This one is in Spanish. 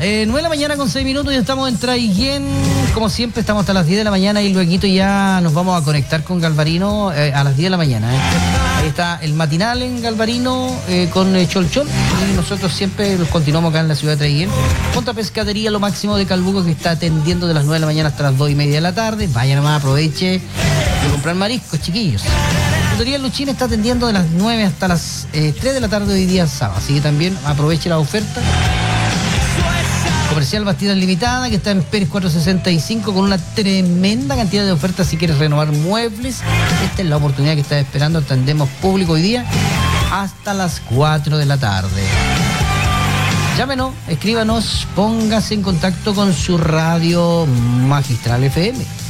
9 de la mañana con 6 minutos y estamos en Traiguén. Como siempre, estamos hasta las 10 de la mañana y luego ya nos vamos a conectar con Galvarino a las 10 de la mañana. Ahí está el matinal en Galvarino con Cholchol. Y nosotros siempre continuamos acá en la ciudad de Traiguén. Contra Pescadería Lo Máximo de Calbuco, que está atendiendo de las 9 de la mañana hasta las 2 y media de la tarde. Vaya nomás, aproveche de comprar mariscos, chiquillos. Frutería Luchín está atendiendo de las 9 hasta las 3 de la tarde hoy día sábado. Así que también aproveche la oferta. Comercial Bastidas Limitada, que está en Pérez 465 con una tremenda cantidad de ofertas si quieres renovar muebles. Esta es la oportunidad que estás esperando. Atendemos público hoy día hasta las 4 de la tarde. Llámenos, escríbanos, póngase en contacto con su radio Magistral FM.